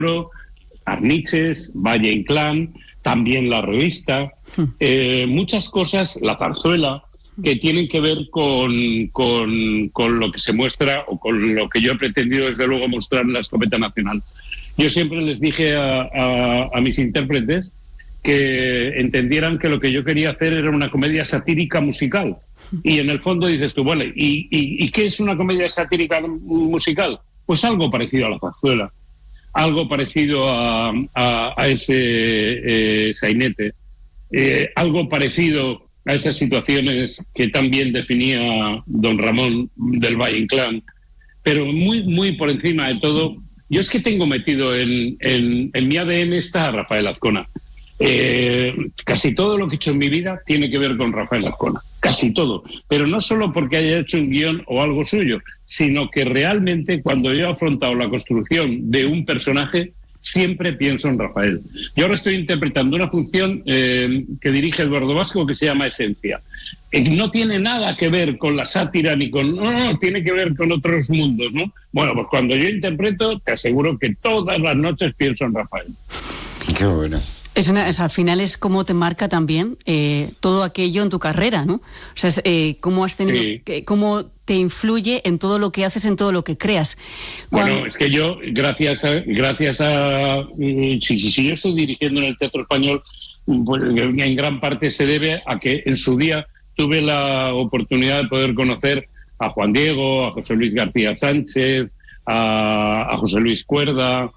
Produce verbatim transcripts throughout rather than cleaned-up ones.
Arniches, Valle Inclán, también la revista, eh, muchas cosas, la zarzuela, que tienen que ver con, con, con lo que se muestra o con lo que yo he pretendido desde luego mostrar en la Escopeta Nacional. Yo siempre les dije a, a, a mis intérpretes que entendieran que lo que yo quería hacer era una comedia satírica musical. Y en el fondo dices tú, bueno, ¿y, y, y qué es una comedia satírica musical? Pues algo parecido a la zarzuela, algo parecido a, a, a ese eh, sainete, eh, algo parecido a esas situaciones que también definía don Ramón del Valle Inclán, pero muy, muy por encima de todo, yo es que tengo metido en, en, en mi A D N está a Rafael Azcona. Eh, casi todo lo que he hecho en mi vida tiene que ver con Rafael Azcona, casi todo, pero no solo porque haya hecho un guión o algo suyo, sino que realmente cuando yo he afrontado la construcción de un personaje, siempre pienso en Rafael. Yo ahora estoy interpretando una función eh, que dirige Eduardo Vasco que se llama Esencia. Eh, no tiene nada que ver con la sátira ni con... No, no, tiene que ver con otros mundos, ¿no? Bueno, pues cuando yo interpreto, te aseguro que todas las noches pienso en Rafael. Qué bueno. Es una, es, al final es cómo te marca también eh, todo aquello en tu carrera, ¿no? O sea, es, eh, cómo has tenido, sí. que, cómo te influye en todo lo que haces, en todo lo que creas. Cuando... Bueno, es que yo, gracias a, gracias a, si, si, si yo estoy dirigiendo en el Teatro Español, pues, en gran parte se debe a que en su día tuve la oportunidad de poder conocer a Juan Diego, a José Luis García Sánchez, a, a José Luis Cuerda,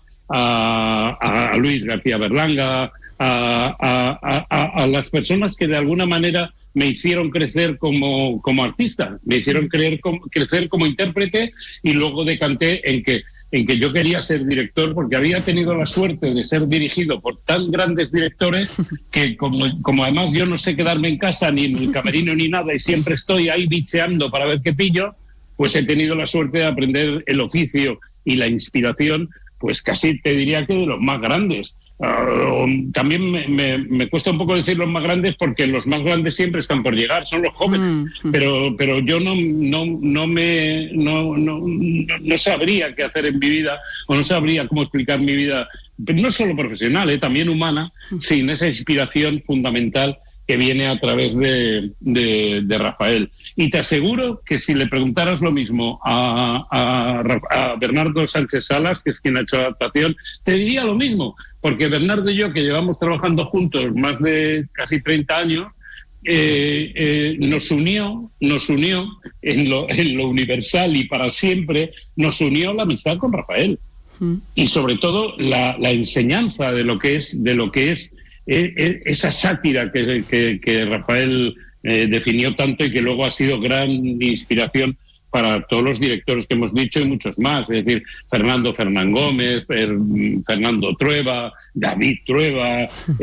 a, a Luis García Berlanga, A, a, a, a las personas que de alguna manera me hicieron crecer como, como artista, me hicieron creer, como, crecer como intérprete, y luego decanté en que, en que yo quería ser director porque había tenido la suerte de ser dirigido por tan grandes directores que como, como además yo no sé quedarme en casa ni en el camerino ni nada y siempre estoy ahí bicheando para ver qué pillo, pues he tenido la suerte de aprender el oficio y la inspiración, pues casi te diría que de los más grandes. Uh, también me, me, me cuesta un poco decir los más grandes porque los más grandes siempre están por llegar, son los jóvenes, mm. pero pero yo no no no me no, no, no sabría qué hacer en mi vida o no sabría cómo explicar mi vida, no solo profesional, eh, también humana, mm. sin esa inspiración fundamental que viene a través de, de, de Rafael. Y te aseguro que si le preguntaras lo mismo a, a, a Bernardo Sánchez Salas, que es quien ha hecho la adaptación, te diría lo mismo, porque Bernardo y yo, que llevamos trabajando juntos más de casi treinta años, eh, eh, nos unió, nos unió en lo, en lo universal y para siempre, nos unió la amistad con Rafael. Mm. Y sobre todo la, la enseñanza de lo que es, de lo que es esa sátira que, que, que Rafael eh, definió tanto y que luego ha sido gran inspiración para todos los directores que hemos dicho y muchos más, es decir, Fernando Fernán Gómez, per, Fernando Trueba, David Trueba,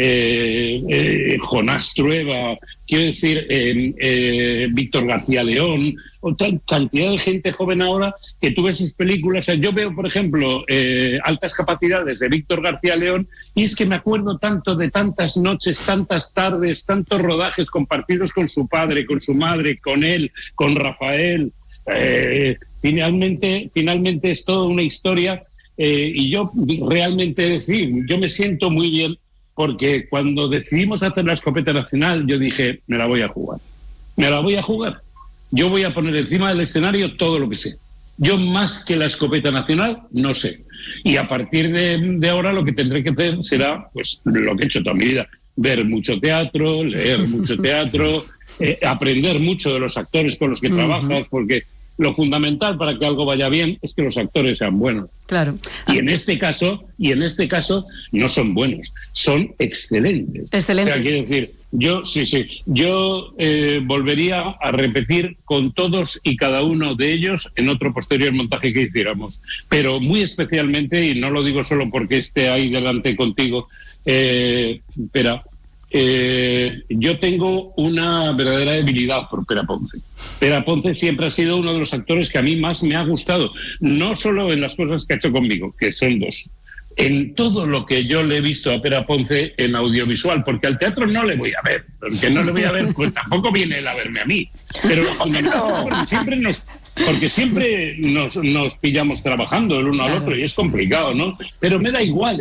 eh, eh, Jonás Trueba, quiero decir, eh, eh, Víctor García León, otra cantidad de gente joven ahora que tú ves sus películas. O sea, yo veo, por ejemplo, eh, Altas Capacidades de Víctor García León y es que me acuerdo tanto de tantas noches, tantas tardes, tantos rodajes compartidos con su padre, con su madre, con él, con Rafael. Eh, finalmente, finalmente es toda una historia eh, y yo realmente decir, yo me siento muy bien porque cuando decidimos hacer la Escopeta Nacional yo dije, me la voy a jugar, me la voy a jugar. Yo voy a poner encima del escenario todo lo que sé. Yo más que la Escopeta Nacional no sé. Y a partir de, de ahora lo que tendré que hacer será pues lo que he hecho toda mi vida. Ver mucho teatro, leer mucho teatro, eh, aprender mucho de los actores con los que uh-huh. trabajas, porque lo fundamental para que algo vaya bien es que los actores sean buenos. Claro. Y en este caso, y en este caso no son buenos, son excelentes. Excelentes. O sea, quiero decir, yo sí, sí, yo eh, volvería a repetir con todos y cada uno de ellos en otro posterior montaje que hiciéramos, pero muy especialmente, y no lo digo solo porque esté ahí delante contigo, eh, Pera, eh, yo tengo una verdadera debilidad por Pera Ponce. Pera Ponce siempre ha sido uno de los actores que a mí más me ha gustado, no solo en las cosas que ha hecho conmigo, que son dos, en todo lo que yo le he visto a Pera Ponce en audiovisual, porque al teatro no le voy a ver, porque no le voy a ver, pues tampoco viene él a verme a mí, pero lo fundamental, porque siempre nos, Porque siempre nos, nos pillamos trabajando el uno claro. al otro y es complicado, ¿no? Pero me da igual.